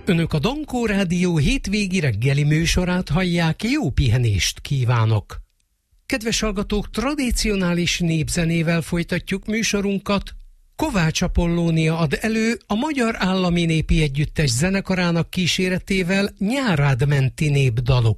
Önök a Dankó Rádió hétvégi reggeli műsorát hallják, jó pihenést kívánok! Kedves hallgatók, tradicionális népzenével folytatjuk műsorunkat. Kovács Apollónia ad elő a Magyar Állami Népi Együttes zenekarának kíséretével Nyárád menti népdalok.